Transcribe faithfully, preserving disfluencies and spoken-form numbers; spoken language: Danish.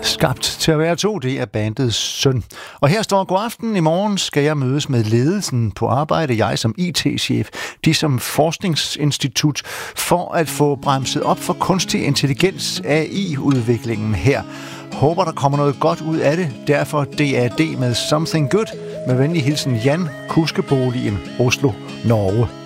Skabt til at være to, det er bandets søn. Og her står god aften. I morgen skal jeg mødes med ledelsen på arbejde, jeg som I T-chef, de som forskningsinstitut, for at få bremset op for kunstig intelligens A I-udviklingen her. Håber, der kommer noget godt ud af det. Derfor D A D med Something Good. Med venlig hilsen Jan, Kuskeboligen, Oslo, Norge.